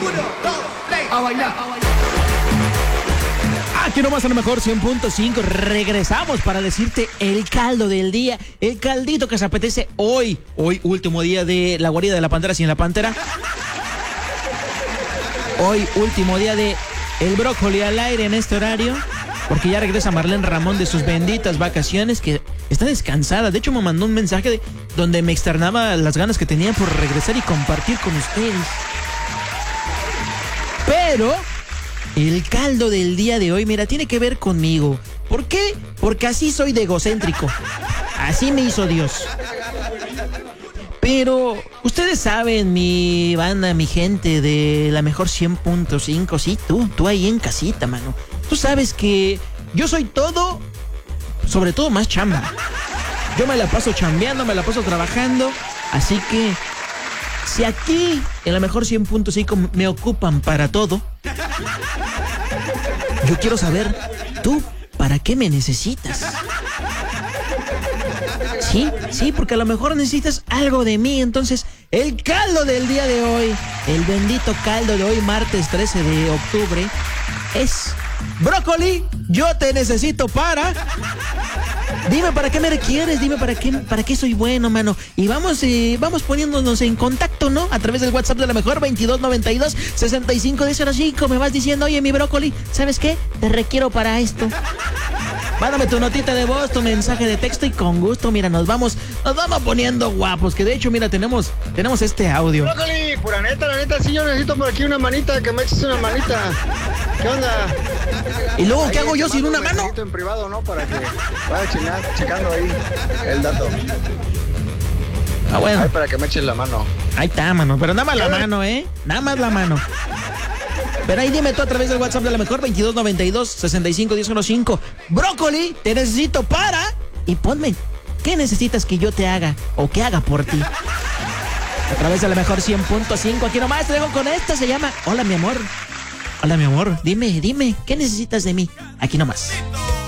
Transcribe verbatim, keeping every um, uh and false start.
A bailar. Aquí nomás a lo mejor cien punto cinco. Regresamos para decirte el caldo del día. El caldito que se apetece hoy. Hoy, último día de la guarida de la pantera sin la pantera. Hoy, último día de el brócoli al aire en este horario. Porque ya regresa Marlene Ramón de sus benditas vacaciones, que está descansada. De hecho, me mandó un mensaje de, donde me externaba las ganas que tenía por regresar y compartir con ustedes. Pero el caldo del día de hoy, mira, tiene que ver conmigo. ¿Por qué? Porque así soy de egocéntrico. Así me hizo Dios. Pero ustedes saben, mi banda, mi gente de la mejor cien punto cinco, sí, tú, tú ahí en casita, mano. Tú sabes que yo soy todo, sobre todo más chamba. Yo me la paso chambeando, me la paso trabajando. Así que, si aquí en la mejor cien punto cinco me ocupan para todo, yo quiero saber, ¿tú para qué me necesitas? Sí, sí, porque a lo mejor necesitas algo de mí. Entonces, el caldo del día de hoy, el bendito caldo de hoy, martes trece de octubre, es... Brócoli, yo te necesito para... Dime para qué me requieres, dime para qué, para qué soy bueno, mano. Y vamos, eh, vamos poniéndonos en contacto, ¿no? A través del WhatsApp de la mejor, veintidós noventa y dos, sesenta y cinco diez cero cinco. Me vas diciendo, oye, mi brócoli, ¿sabes qué? Te requiero para esto. Mándame tu notita de voz, tu mensaje de texto y con gusto, mira, nos vamos, nos vamos poniendo guapos. Que de hecho, mira, tenemos, tenemos este audio. Brócoli, pura neta, la neta, sí, yo necesito por aquí una manita, que me eches una manita. ¿Qué onda? ¿Y luego qué hago yo sin una mano? En privado, ¿no? Para que vaya checar, checando ahí el dato. Ah, bueno. Ahí para que me eches la mano. Ahí está, mano, pero nada más la mano, ¿eh? Nada más la mano. Pero ahí dime tú a través del WhatsApp de la mejor, veintidós noventa y dos, sesenta y cinco diez cero cinco. Brócoli, te necesito para... Y ponme, ¿qué necesitas que yo te haga o que haga por ti? A través de la mejor cien punto cinco, aquí nomás te dejo con esta, se llama Hola, mi amor. Hola, mi amor, dime, dime, ¿qué necesitas de mí? Aquí nomás.